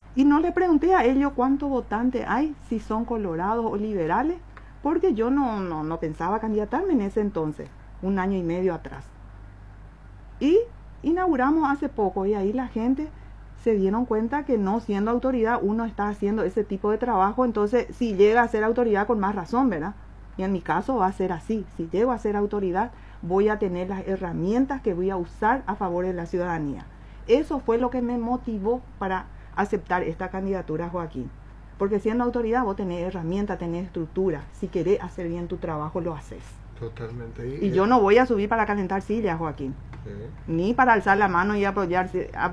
Y no le pregunté a ellos cuántos votantes hay, si son colorados o liberales, porque yo no pensaba candidatarme en ese entonces, 1 año y medio atrás. Y inauguramos hace poco y ahí la gente se dieron cuenta que no siendo autoridad uno está haciendo ese tipo de trabajo, entonces si llega a ser autoridad con más razón, ¿verdad? Y en mi caso va a ser así, si llego a ser autoridad voy a tener las herramientas que voy a usar a favor de la ciudadanía. Eso fue lo que me motivó para aceptar esta candidatura, Joaquín. Porque siendo autoridad vos tenés herramientas, tenés estructura. Si querés hacer bien tu trabajo, lo haces. Totalmente. Y yo no voy a subir para calentar sillas, Joaquín. Ni para alzar la mano y aprobar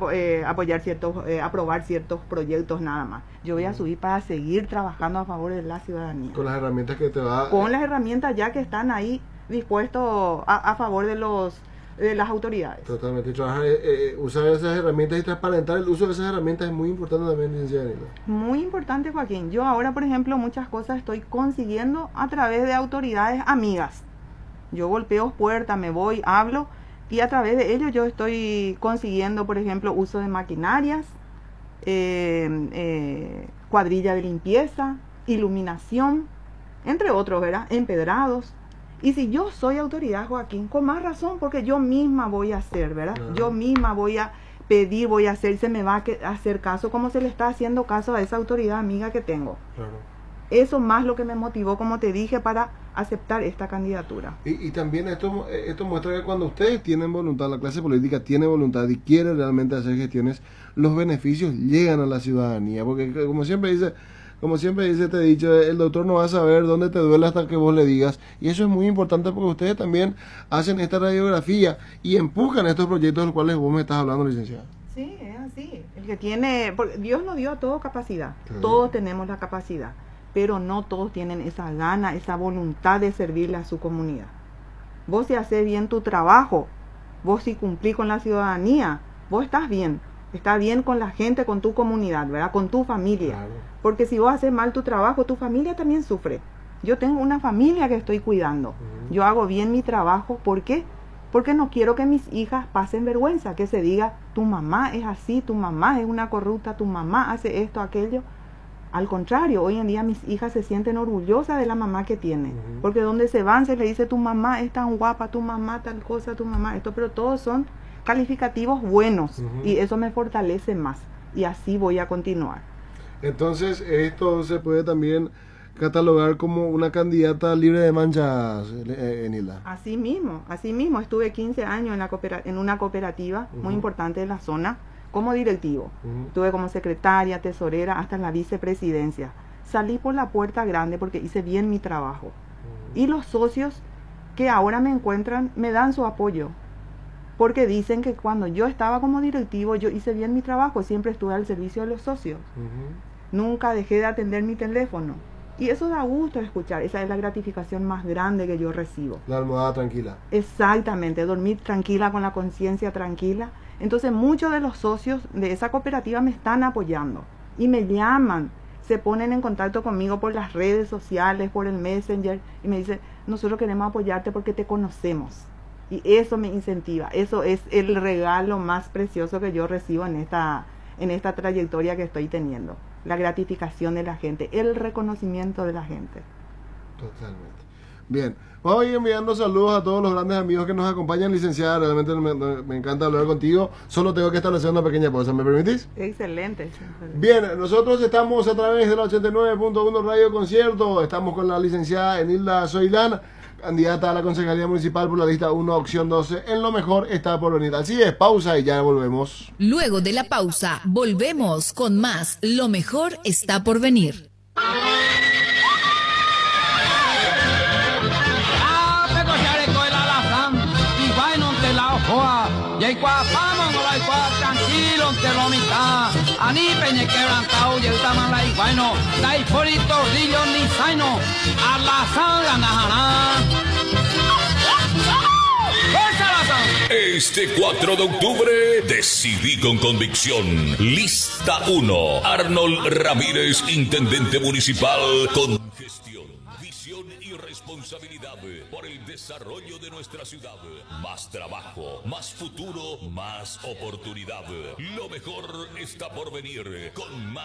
ciertos proyectos nada más. Yo voy a subir para seguir trabajando a favor de la ciudadanía. Con las herramientas que te va... Con las herramientas ya que están ahí dispuestos a favor de las autoridades. Totalmente. Usar esas herramientas y transparentar el uso de esas herramientas es muy importante también, licenciada. Muy importante, Joaquín. Yo ahora, por ejemplo, muchas cosas estoy consiguiendo a través de autoridades amigas. Yo golpeo puertas, me voy, hablo y a través de ello yo estoy consiguiendo, por ejemplo, uso de maquinarias, cuadrilla de limpieza, iluminación, entre otros, ¿verdad? Empedrados. Y si yo soy autoridad, Joaquín, con más razón, porque yo misma voy a hacer, ¿verdad? Claro. Yo misma voy a pedir, voy a hacer, se me va a hacer caso, como se le está haciendo caso a esa autoridad amiga que tengo. Claro. Eso más lo que me motivó, como te dije, para aceptar esta candidatura. Y también esto muestra que cuando ustedes tienen voluntad, la clase política tiene voluntad y quiere realmente hacer gestiones, los beneficios llegan a la ciudadanía. Porque como siempre dice, te he dicho, el doctor no va a saber dónde te duele hasta que vos le digas. Y eso es muy importante porque ustedes también hacen esta radiografía y empujan estos proyectos de los cuales vos me estás hablando, licenciada. Sí, es así. El que tiene, Dios nos dio a todos capacidad. Claro. Todos tenemos la capacidad. Pero no todos tienen esa gana, esa voluntad de servirle a su comunidad. Vos si haces bien tu trabajo, vos si cumplís con la ciudadanía, vos estás bien con la gente, con tu comunidad, ¿verdad? Con tu familia. Claro. Porque si vos haces mal tu trabajo, tu familia también sufre. Yo tengo una familia que estoy cuidando. Yo hago bien mi trabajo, ¿por qué? Porque no quiero que mis hijas pasen vergüenza, que se diga, tu mamá es así, tu mamá es una corrupta, tu mamá hace esto, aquello. Al contrario, hoy en día mis hijas se sienten orgullosas de la mamá que tienen, porque donde se van se le dice tu mamá es tan guapa, tu mamá tal cosa, tu mamá esto, pero todos son calificativos buenos y eso me fortalece más y así voy a continuar. Entonces esto se puede también catalogar como una candidata libre de manchas, Enilda. Así mismo, estuve 15 años en una cooperativa muy importante de la zona, como directivo. Estuve como secretaria, tesorera, hasta en la vicepresidencia. Salí por la puerta grande porque hice bien mi trabajo. Y los socios que ahora me encuentran me dan su apoyo. Porque dicen que cuando yo estaba como directivo yo hice bien mi trabajo, siempre estuve al servicio de los socios. Nunca dejé de atender mi teléfono. Y eso da gusto escuchar, esa es la gratificación más grande que yo recibo. La almohada tranquila. Exactamente, dormir tranquila, con la conciencia tranquila. Entonces muchos de los socios de esa cooperativa me están apoyando y me llaman, se ponen en contacto conmigo por las redes sociales, por el Messenger y me dicen, nosotros queremos apoyarte porque te conocemos. Y eso me incentiva, eso es el regalo más precioso que yo recibo en esta trayectoria que estoy teniendo. La gratificación de la gente, el reconocimiento de la gente. Totalmente. Bien, vamos a ir enviando saludos a todos los grandes amigos que nos acompañan, licenciada. Realmente me encanta hablar contigo. Solo tengo que establecer una pequeña pausa, ¿me permitís? Excelente. Bien, nosotros estamos a través de la 89.1 Radio Concierto. Estamos con la licenciada Enilda Zoilán, candidata a la Concejalía Municipal por la lista 1, opción 12. En lo mejor está por venir. Así es, pausa y ya volvemos. Luego de la pausa, volvemos con más. Lo mejor está por venir. Tranquilo, te lo mitad. Ani peñe quebrantado, y el tamala y bueno, dai forito, rillo ni saino, a la sanga najana. Este 4 de octubre decidí con convicción. Lista 1. Arnold Ramírez, intendente municipal, con gestión, visión y responsabilidad por el desarrollo de nuestra ciudad. Más trabajo, más futuro, más oportunidad. Lo mejor está por venir con más